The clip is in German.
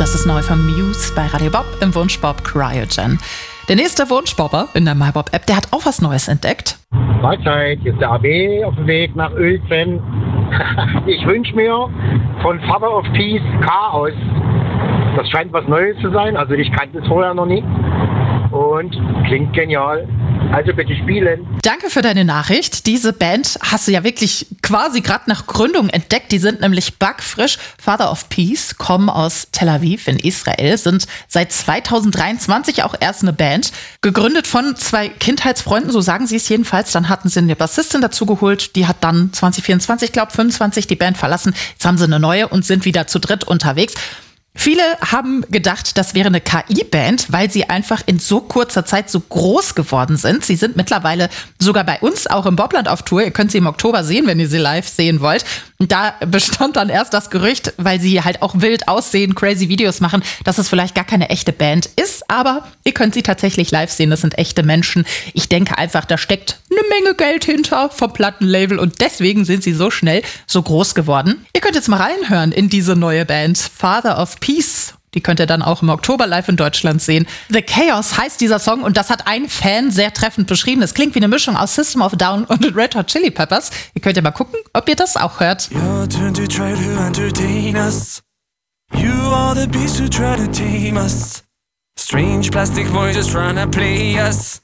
Das ist neu von Muse bei Radio Bob im Wunschbob Cryogen. Der nächste Wunschbobber in der MyBob-App, der hat auch was Neues entdeckt. Mahlzeit, hier ist der AB auf dem Weg nach Uelzen. Ich wünsche mir von Father of Peace Chaos. Das scheint was Neues zu sein, also ich kannte es vorher noch nie. Und klingt genial. Also bitte spielen. Danke für deine Nachricht. Diese Band hast du ja wirklich quasi gerade nach Gründung entdeckt. Die sind nämlich backfrisch. Father of Peace kommen aus Tel Aviv in Israel, sind seit 2023 auch erst eine Band. Gegründet von 2 Kindheitsfreunden, so sagen sie es jedenfalls. Dann hatten sie eine Bassistin dazu geholt. Die hat dann 2024, glaube 25 die Band verlassen. Jetzt haben sie eine neue und sind wieder zu dritt unterwegs. Viele haben gedacht, das wäre eine KI-Band, weil sie einfach in so kurzer Zeit so groß geworden sind. Sie sind mittlerweile sogar bei uns auch im Bobland auf Tour. Ihr könnt sie im Oktober sehen, wenn ihr sie live sehen wollt. Und da bestand dann erst das Gerücht, weil sie halt auch wild aussehen, crazy Videos machen, dass es vielleicht gar keine echte Band ist. Aber ihr könnt sie tatsächlich live sehen. Das sind echte Menschen. Ich denke einfach, da steckt eine Menge Geld hinter vom Plattenlabel und deswegen sind sie so schnell so groß geworden. Ihr könnt jetzt mal reinhören in diese neue Band, Father of Peace. Die könnt ihr dann auch im Oktober live in Deutschland sehen. The Chaos heißt dieser Song und das hat ein Fan sehr treffend beschrieben. Es klingt wie eine Mischung aus System of a Down und Red Hot Chili Peppers. Ihr könnt ja mal gucken, ob ihr das auch hört. Your turn to try to entertain us. You are the beast who try to tame us. Strange plastic voices trying to play us.